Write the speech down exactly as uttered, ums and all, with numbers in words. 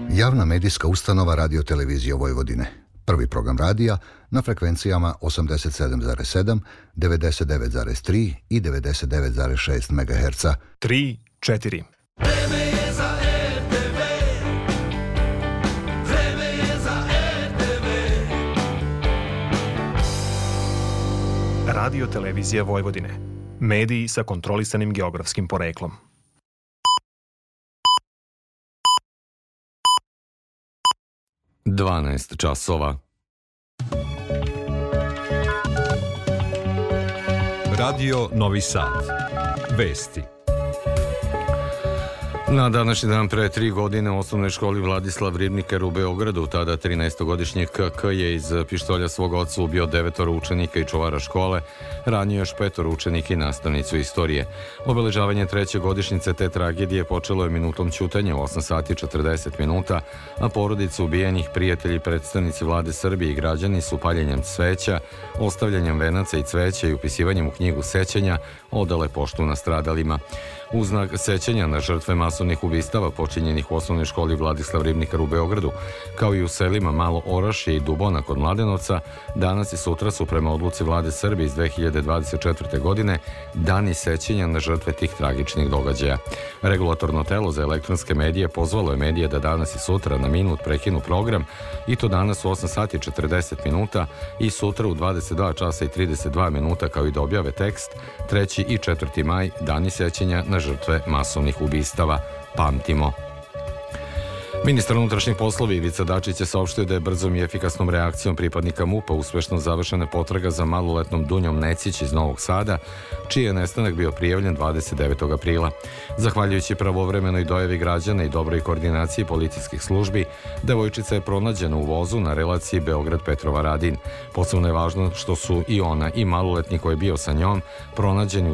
Javna medijska ustanova Radio Televizije Vojvodine. Prvi program radija na frekvencijama osamdeset sedam zarez sedam, devedeset devet zarez tri i devedeset devet zarez šest megaherca. tri, četiri. Vreme je za er te ve. Vreme je za er te ve. Radio Televizija Vojvodine. Mediji sa kontrolisanim geografskim poreklom. dvanaest časova. Radio Novi Sad. Vesti. Na današnji dan pre tri godine u osnovnoj školi Vladislav Ribniker u Beogradu, tada trinaestogodišnji K K je iz pištolja svog oca ubio devetoro učenika i čuvara škole, ranio još petoro učenika i nastavnicu istorije. Obeležavanje treće godišnjice te tragedije počelo je minutom ćutanja u osam sati i četrdeset minuta, a porodice ubijenih, prijatelji, predstavnici vlade Srbije i građani su paljenjem sveća, ostavljanjem venaca i cveća i upisivanjem u knjigu sećanja odale poštu nastradalima. U znak sećanja na žrtve masovnih ubistava počinjenih u osnovnoj školi Vladislav Ribnikar u Beogradu, kao i u selima Malo Orašje i Dubona kod Mladenovca, danas i sutra su prema odluci vlade Srbije iz dve hiljade dvadeset četvrte. godine dani sećanja na žrtve tih tragičnih događaja. Regulatorno telo za elektronske medije pozvalo je medije da danas i sutra na minut prekinu program, i to danas u osam sati i četrdeset minuta i sutra u dvadeset dva časa i trideset dva minuta, kao i da objave tekst treći i četvrti maj, dani sećanja na žrtve masovnih ubistava. Pamtimo. Ministar unutrašnjih poslova Ivica Dačić je saopštio da je brzom i efikasnom reakcijom pripadnika MUP-a uspešno završena potraga za maloletnom Dunjom Necić iz Novog Sada, čiji je nestanak bio prijavljen dvadeset devetog aprila. Zahvaljujući pravovremenoj dojavi građana i dobroj koordinaciji policijskih službi, devojčica je pronađena u vozu na relaciji Beograd-Petrova Radin. Posebno je važno što su i ona i maloletni koji je bio sa njom pronađeni u